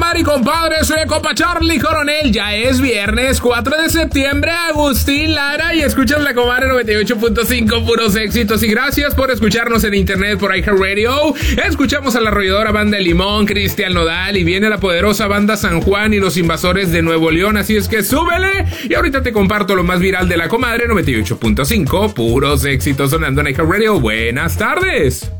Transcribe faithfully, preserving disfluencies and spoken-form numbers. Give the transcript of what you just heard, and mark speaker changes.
Speaker 1: comadre y compadre, soy el compa Charlie Coronel. Ya es viernes cuatro de septiembre, Agustín Lara, y escuchas la comadre noventa y ocho punto cinco, puros éxitos. Y gracias por escucharnos en internet por iHeartRadio. Escuchamos a la arrolladora banda Limón, Cristian Nodal, y viene la poderosa banda San Juan y los Invasores de Nuevo León, así es que súbele. Y ahorita te comparto lo más viral de la comadre noventa y ocho punto cinco, puros éxitos sonando en iHeartRadio. Buenas tardes.